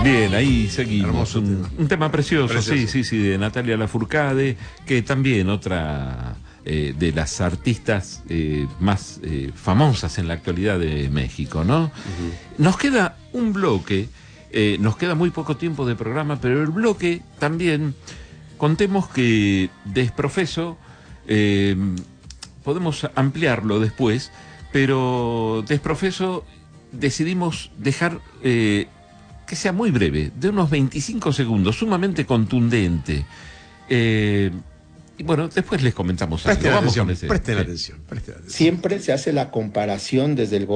Bien, ahí seguimos. Un tema precioso, Precioso. sí, de Natalia Lafourcade, que también otra de las artistas más famosas en la actualidad de México, ¿no? Nos queda un bloque, nos queda muy poco tiempo de programa, pero el bloque también, contemos que Desprofeso, podemos ampliarlo después, pero Desprofeso decidimos dejar... que sea muy breve, de unos 25 segundos, sumamente contundente. Y bueno, después les comentamos algo. Presten Vamos atención, con ese. presten atención, presten atención. Siempre se hace la comparación desde el